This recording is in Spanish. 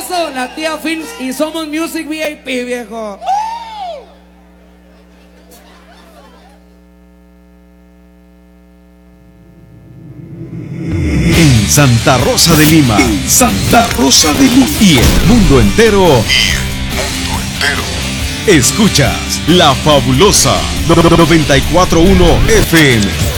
eso, la tía Films y Somos Music VIP, viejo. En Santa Rosa de Lima. En Santa Rosa de Lima. Y el mundo entero. Escuchas La Fabulosa 94.1 FM.